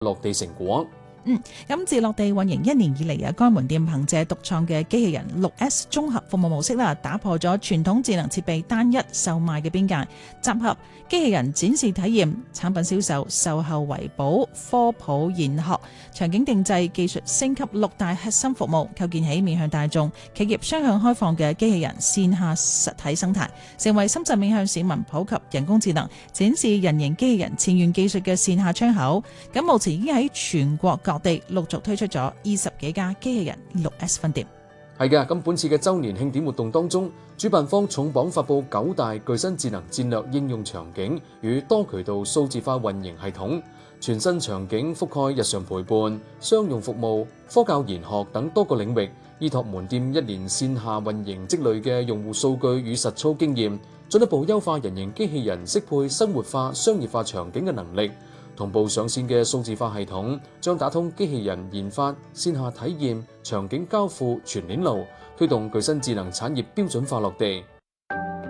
落地成果。 咁自落地運營1年以嚟啊，該門店憑借獨創嘅機器人 6S 綜合服務模式啦，打破咗傳統智能設備單一售賣嘅邊界，集合機器人展示體驗、產品銷售、售後維保、科普研學、場景定製、技術升級6大核心服務，構建起面向大眾、企業雙向開放嘅機器人線下實體生態，成為深圳面向市民普及人工智能、展示人形機器人前沿技術嘅線下窗口。咁目前已經喺全國各地陸續推出咗20幾家機器人 6S 分店。 係嘅，咁本次嘅週年慶典活動當中，主辦方重磅發布9大具身智能戰略應用場景與多渠道數字化運營系統，全新場景覆蓋日常陪伴、商用服務、科教研學等多個領域，依託門店1年線下運營積累嘅用戶數據與實操經驗，進一步優化人形機器人適配生活化、商業化場景嘅能力。同步上線嘅數字化系統將打通機器人研發、線下體驗、場景交付全鏈路，推動具身智能產業標準化落地。